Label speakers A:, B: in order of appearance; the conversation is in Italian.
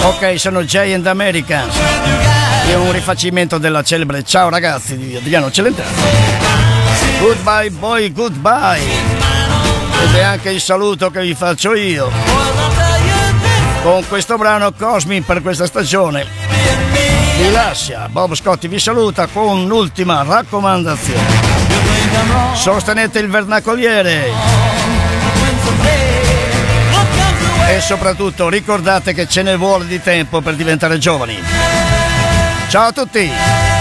A: Ok, sono Jay and Americans. È un rifacimento della celebre Ciao ragazzi di Adriano Celentano. Goodbye boy, goodbye. Ed è anche il saluto che vi faccio io con questo brano Cosmi per questa stagione. Vi lascia, Bob Scotti vi saluta con un'ultima raccomandazione: sostenete il vernacoliere e soprattutto ricordate che ce ne vuole di tempo per diventare giovani. Ciao a tutti!